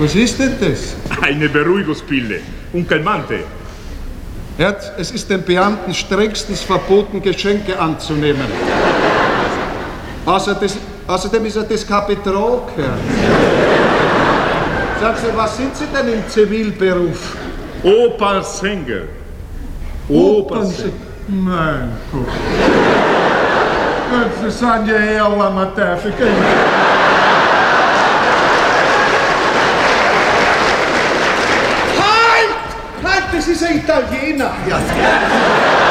Was ist denn das? Eine Beruhigungspille. Un calmante. Herz, es ist den Beamten strengstens verboten, Geschenke anzunehmen. Außerdem ist ja das kein Betrug, Herr. Sagen Sie, was sind Sie denn im Zivilberuf? Opernsänger. Opernsänger. Mein Gott. Sie sind ja eher Amateurfigur. Halt! Halt, das ist ein Italiener! Ja,